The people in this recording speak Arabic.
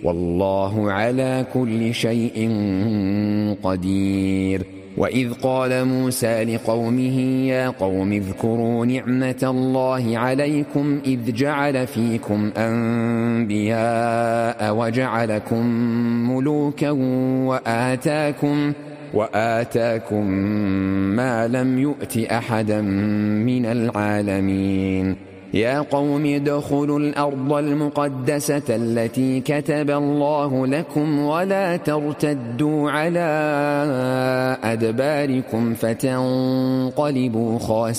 والله على كل شيء قدير. وإذ قال موسى لقومه يا قوم اذكروا نعمة الله عليكم إذ جعل فيكم أنبياء وجعلكم ملوكا وآتاكم ما لم يؤت أحدا من العالمين. يا قوم ادخلوا الأرض المقدسة التي كتب الله لكم ولا ترتدوا على أدباركم فتنقلبوا خاسرين.